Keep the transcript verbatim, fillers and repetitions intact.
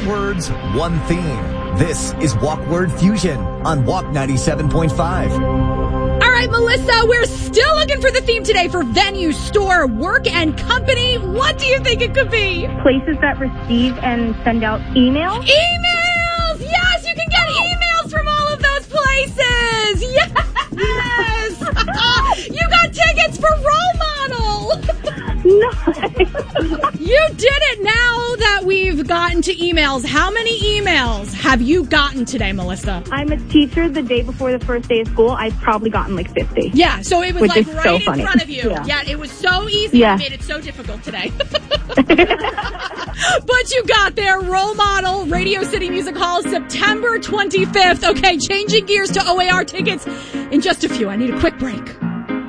words, one theme. This is Walk Word Fusion on Walk ninety-seven point five. All right, Melissa, we're still looking for the theme today for venue, store, work, and company. What do you think it could be? Places that receive and send out emails. Emails! Yes, you can get emails from all of those places. Yes! You got tickets for Role Model. Nice. You did it. Now that we've gotten to emails, how many emails have you gotten today, Melissa? I'm a teacher. The day before the first day of school, I've probably gotten like fifty. Yeah, so it was Which like is right so in funny. front of you. Yeah. Yeah, it was so easy. Yeah. It made it so difficult today. But you got there. Role Model, Radio City Music Hall, September twenty-fifth. Okay, changing gears to O A R tickets in just a few. I need a quick break.